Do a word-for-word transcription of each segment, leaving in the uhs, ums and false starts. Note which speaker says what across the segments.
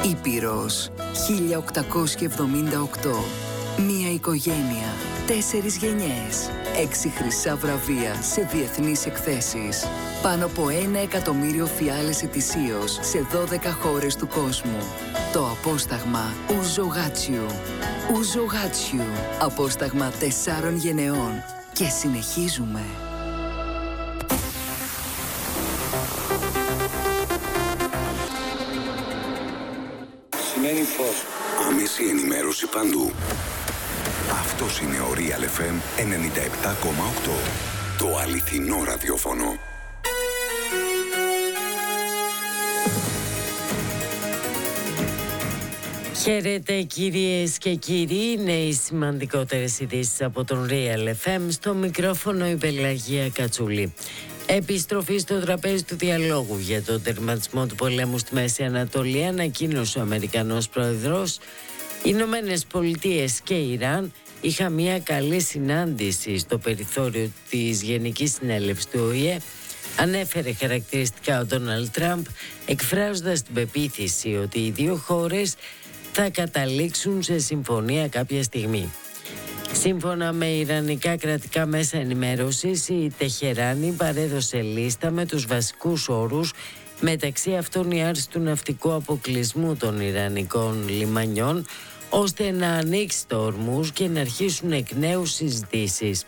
Speaker 1: Ήπειρος χίλια οκτακόσια εβδομήντα οκτώ. Μία οικογένεια, τέσσερις γενιές, έξι χρυσά βραβεία σε διεθνείς εκθέσεις. Πάνω από ένα εκατομμύριο φιάλες ετησίως σε δώδεκα χώρες του κόσμου. Το απόσταγμα Ουζογάτσιου. Ουζογάτσιου. Απόσταγμα τεσσάρων γενεών. Και συνεχίζουμε.
Speaker 2: Σημαίνει φως.
Speaker 3: Άμεση ενημέρωση παντού. Αυτός είναι ο Real εφ εμ ενενήντα επτά κόμμα οκτώ. Το αληθινό ραδιόφωνο.
Speaker 4: Χαίρετε κυρίες και κύριοι, είναι οι σημαντικότερες ειδήσεις από τον Real εφ εμ, στο μικρόφωνο η Πελαγία Κατσούλη. Επιστροφή στο τραπέζι του διαλόγου για τον τερματισμό του πολέμου στη Μέση Ανατολή ανακοίνωσε ο Αμερικανός Πρόεδρος. Οι Ηνωμένες Πολιτείες και Ιράν είχαν μια καλή συνάντηση στο περιθώριο της Γενικής Συνέλευσης του Ο Η Ε, ανέφερε χαρακτηριστικά ο Ντόναλντ Τραμπ, εκφράζοντας την πεποίθηση ότι οι δύο χώρες θα καταλήξουν σε συμφωνία κάποια στιγμή. Σύμφωνα με ιρανικά κρατικά μέσα ενημέρωσης, η Τεχεράνη παρέδωσε λίστα με τους βασικούς όρους, μεταξύ αυτών η άρση του ναυτικού αποκλεισμού των ιρανικών λιμανιών, ώστε να ανοίξει το Ορμούζ και να αρχίσουν εκ νέου συζητήσεις.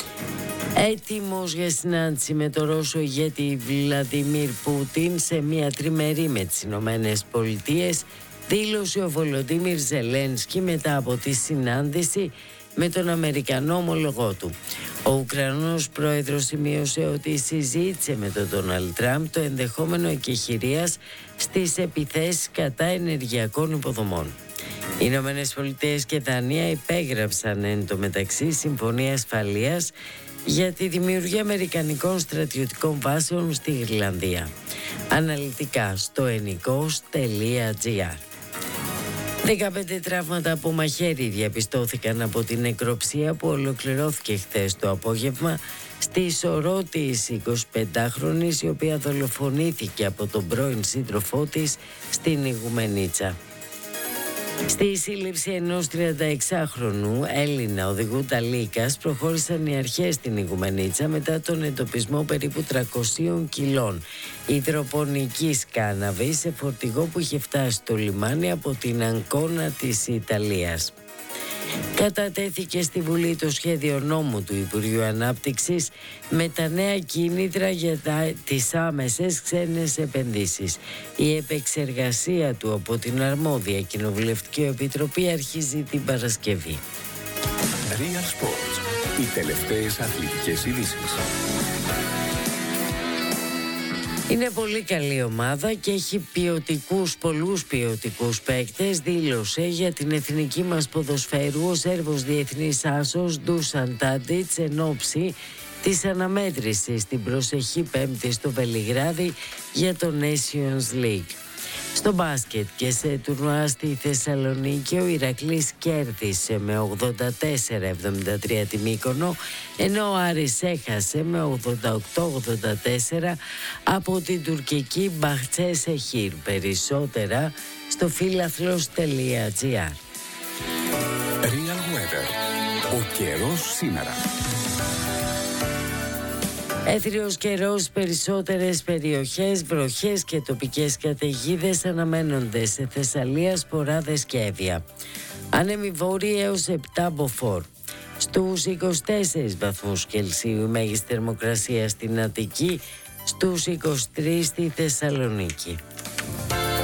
Speaker 4: Έτοιμος για συνάντηση με τον Ρώσο ηγέτη Βλαντιμίρ Πούτιν σε μια τριμερή με τις Ηνωμένες Πολιτείες, δήλωσε ο Βολοντίμιρ Ζελένσκι μετά από τη συνάντηση με τον Αμερικανό ομολογό του. Ο Ουκρανός πρόεδρος σημείωσε ότι συζήτησε με τον Ντόναλντ Τραμπ το ενδεχόμενο εκεχηρίας στις επιθέσεις κατά ενεργειακών υποδομών. Οι Ηνωμένες Πολιτείες και Δανία υπέγραψαν εν τω μεταξύ συμφωνία ασφαλείας για τη δημιουργία αμερικανικών στρατιωτικών βάσεων στη Ιρλανδία. Αναλυτικά στο ενικός τελεία τζι άρ. δεκαπέντε τραύματα από μαχαίρι διαπιστώθηκαν από την νεκροψία που ολοκληρώθηκε χθες το απόγευμα στη σωρό της εικοσιπεντάχρονης, η οποία δολοφονήθηκε από τον πρώην σύντροφό της στην Ιγουμενίτσα. Στη σύλληψη ενός τριανταεξάχρονου Έλληνα οδηγού Ταλίκας προχώρησαν οι αρχές στην Ιγουμενίτσα μετά τον εντοπισμό περίπου τριακόσιων κιλών υδροπονικής κάναβης σε φορτηγό που είχε φτάσει στο λιμάνι από την Αγκώνα της Ιταλίας. Κατατέθηκε στη Βουλή το σχέδιο νόμου του Υπουργείου Ανάπτυξης με τα νέα κίνητρα για τα, τις άμεσες ξένες επενδύσεις. Η επεξεργασία του από την αρμόδια Κοινοβουλευτική Επιτροπή αρχίζει την Παρασκευή.
Speaker 3: Real Sports. Οι τελευταίες αθλητικές ειδήσεις.
Speaker 4: Είναι πολύ καλή ομάδα και έχει ποιοτικούς, πολλούς ποιοτικούς παίκτες, δήλωσε για την εθνική μας ποδοσφαίρου ο Σέρβος διεθνής άσος Ντούσαν Τάντιτς εν ώψη της αναμέτρησης την προσεχή Πέμπτη στο Βελιγράδι για το Nations League. Στο μπάσκετ και σε τουρνουά στη Θεσσαλονίκη ο Ηρακλής κέρδισε με ογδόντα τέσσερα εβδομήντα τρία τη Μύκονο, ενώ ο Άρης έχασε με ογδόντα οκτώ ογδόντα τέσσερα από την τουρκική Μπαχτσέσεχίρ. Περισσότερα στο φίλαθλος τελεία τζι άρ.
Speaker 3: Real Weather. Ο καιρός σήμερα.
Speaker 4: Έθριος καιρός, περισσότερες περιοχές, βροχές και τοπικές καταιγίδες αναμένονται σε Θεσσαλία, Σποράδες και Εύβοια. Άνεμοι βόρειοι έως επτά μποφόρ. Στους είκοσι τέσσερις βαθμούς Κελσίου η μέγιστη θερμοκρασία στην Αττική, στους είκοσι τρεις στη Θεσσαλονίκη.